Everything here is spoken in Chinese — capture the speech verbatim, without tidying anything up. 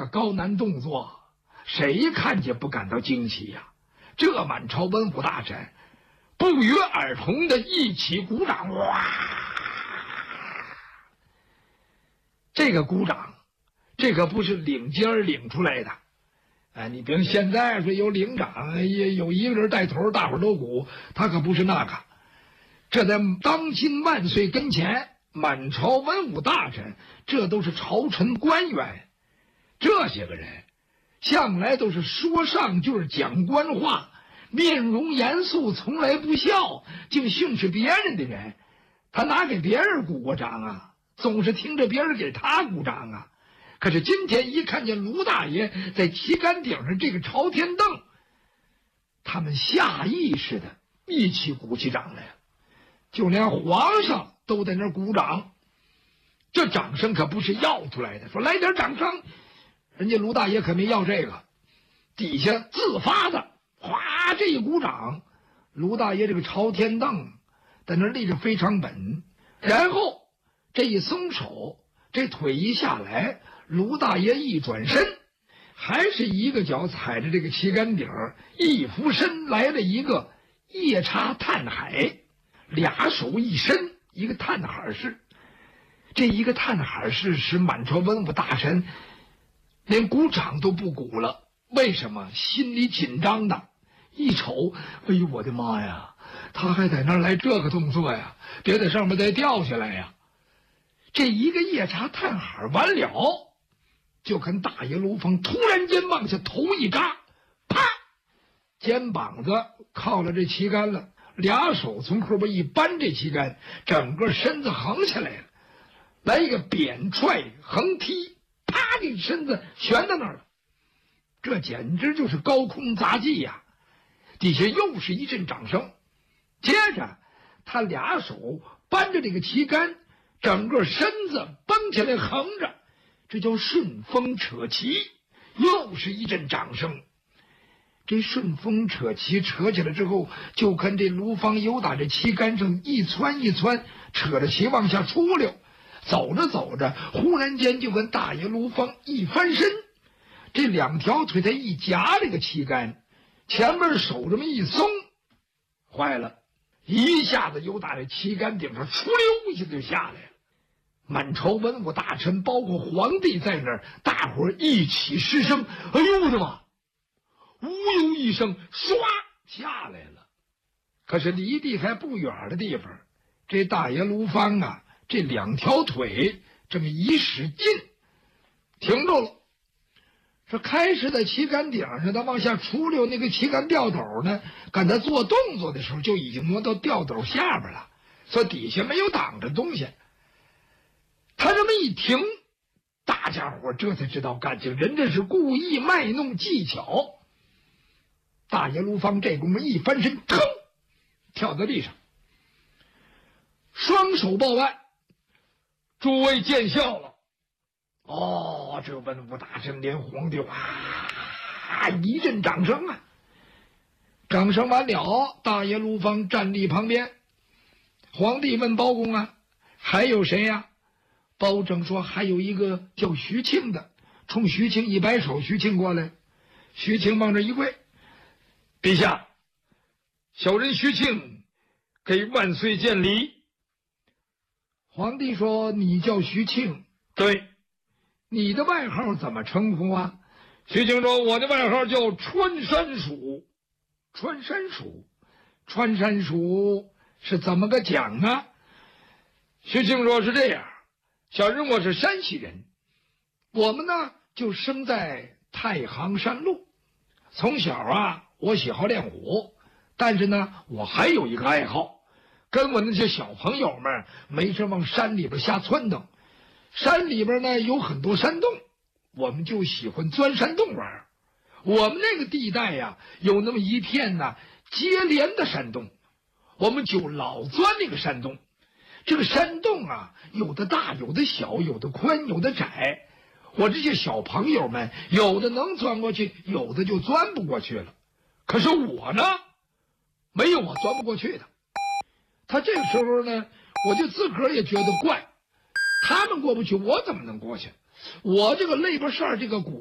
个高难动作，谁看见不感到惊奇呀？这满朝文武大臣不约而同的一起鼓掌，哇！这个鼓掌，这可不是领尖儿领出来的。哎，你比如现在说有领长，也有一个人带头，大伙儿都鼓，他可不是那个。这在当今万岁跟前，满朝文武大臣，这都是朝臣官员，这些个人向来都是说上句讲官话，面容严肃，从来不笑，竟训斥别人的人，他哪给别人鼓过掌啊？总是听着别人给他鼓掌啊。可是今天一看见卢大爷在旗杆顶上这个朝天凳，他们下意识的一起鼓起掌来了，就连皇上都在那儿鼓掌。这掌声可不是要出来的，说来点掌声，人家卢大爷可没要这个，底下自发的哗这一鼓掌，卢大爷这个朝天凳在那立着非常稳，然后这一松手，这腿一下来，卢大爷一转身，还是一个脚踩着这个旗杆顶，一俯身来了一个夜叉探海，俩手一伸，一个探海式。这一个探海式使满朝文武大臣连鼓掌都不鼓了。为什么？心里紧张的，一瞅，哎呦我的妈呀，他还在那儿来这个动作呀，别在上面再掉下来呀。这一个夜叉探海完了，就看大爷卢峰突然间往下头一扎，啪，肩膀子靠了这旗杆了，俩手从后边一扳这旗杆，整个身子横下来了，来一个扁踹横踢，啪，这身子悬在那儿了。这简直就是高空杂技呀！底下又是一阵掌声。接着他俩手扳着这个旗杆，整个身子绷起来横着，这叫顺风扯旗，又是一阵掌声。这顺风扯旗扯起来之后，就看这卢方有打这旗杆上一窜一窜，扯着旗往下出溜，走着走着，忽然间就跟大爷卢方一翻身，这两条腿他一夹这个旗杆，前面手这么一松，坏了，一下子又打这旗杆顶上出溜一下就下来了。满朝文武大臣包括皇帝在那儿，大伙儿一起失声，哎呦我的妈，呜呦一声，唰下来了。可是离地还不远的地方，这大爷卢方啊，这两条腿这么一使劲，停住了。说开始在旗杆顶上他往下出溜，那个旗杆吊斗呢，赶他做动作的时候就已经挪到吊斗下边了，所以底下没有挡着东西。他这么一停，大家伙这才知道感情，人这是故意卖弄技巧。大爷卢方这功夫一翻身，腾跳在地上，双手抱腕，诸位见笑了。哦，这文武大臣连皇帝哇一阵掌声啊！掌声完了，大爷卢方站立旁边。皇帝问包公啊，还有谁呀、啊？包拯说还有一个叫徐庆的，冲徐庆一摆手，徐庆过来。徐庆往这一跪，陛下，小人徐庆给万岁见礼。皇帝说你叫徐庆？对。你的外号怎么称呼啊？徐庆说我的外号叫穿山鼠。穿山鼠，穿山鼠是怎么个讲啊？徐庆说是这样，小人我是山西人，我们呢就生在太行山路，从小啊我喜好练武，但是呢我还有一个爱好，跟我那些小朋友们没事往山里边瞎窜腾。山里边呢有很多山洞，我们就喜欢钻山洞玩。我们那个地带呀，有那么一片呢接连的山洞，我们就老钻那个山洞。这个山洞啊，有的大，有的小，有的宽，有的窄。我这些小朋友们，有的能钻过去，有的就钻不过去了。可是我呢，没有我钻不过去的。他这个时候呢，我就自个儿也觉得怪。他们过不去，我怎么能过去？我这个肋巴扇这个骨